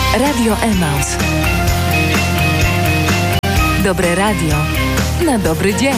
Radio Emaus. Dobre radio na dobry dzień.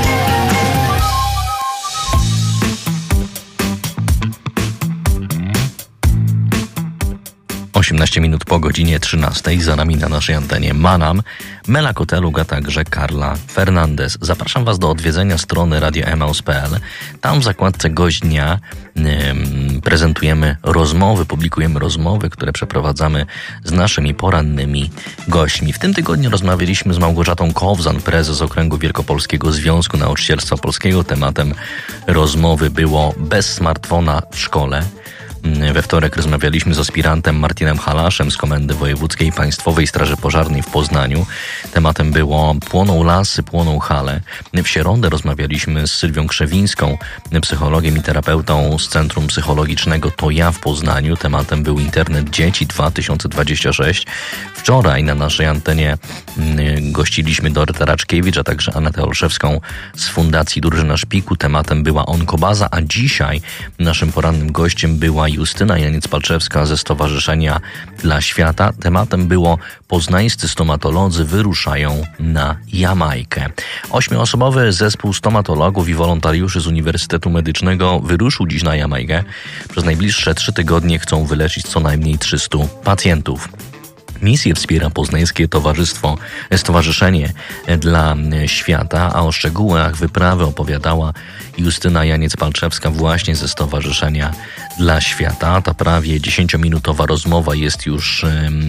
18 minut po godzinie 13. Za nami na naszej antenie Manam, Mela Kotelug, a także Karla Fernandez. Zapraszam Was do odwiedzenia strony radioemaus.pl. Tam w zakładce Gość Dnia prezentujemy rozmowy, publikujemy rozmowy, które przeprowadzamy z naszymi porannymi gośćmi. W tym tygodniu rozmawialiśmy z Małgorzatą Kowzan, prezes Okręgu Wielkopolskiego Związku Nauczycielstwa Polskiego. Tematem rozmowy było bez smartfona w szkole. We wtorek rozmawialiśmy z aspirantem Martinem Halaszem z Komendy Wojewódzkiej Państwowej Straży Pożarnej w Poznaniu. Tematem było płoną lasy, płoną hale. W środę rozmawialiśmy z Sylwią Krzewińską, psychologiem i terapeutą z Centrum Psychologicznego To Ja w Poznaniu. Tematem był Internet Dzieci 2026. Wczoraj na naszej antenie gościliśmy Dorotę Raczkiewicz, a także Anetę Olszewską z Fundacji Drużyna Szpiku. Tematem była Onkobaza, a dzisiaj naszym porannym gościem była Justyna Janiec-Palczewska ze Stowarzyszenia dla Świata. Tematem było poznańscy stomatolodzy wyruszają na Jamajkę. 8-osobowy zespół stomatologów i wolontariuszy z Uniwersytetu Medycznego wyruszył dziś na Jamajkę. Przez najbliższe 3 tygodnie chcą wyleczyć co najmniej 300 pacjentów. Misję wspiera Poznańskie Stowarzyszenie dla Świata, a o szczegółach wyprawy opowiadała Justyna Janiec-Palczewska właśnie ze Stowarzyszenia dla Świata. Ta prawie 10-minutowa rozmowa jest już